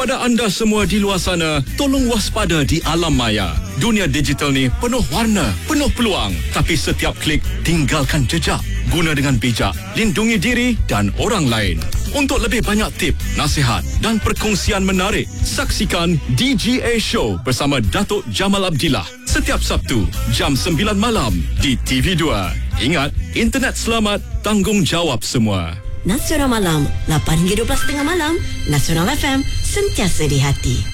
Kepada anda semua di luar sana, tolong waspada di alam maya. Dunia digital ni penuh warna, penuh peluang. Tapi setiap klik, tinggalkan jejak. Guna dengan bijak, lindungi diri dan orang lain. Untuk lebih banyak tip, nasihat dan perkongsian menarik, saksikan DGA Show bersama Datuk Jamal Abdillah setiap Sabtu jam 9 malam di TV2. Ingat, internet selamat, tanggungjawab semua. Nasional Malam, 8 hingga 12.30 malam. Nasional FM, sentiasa di hati.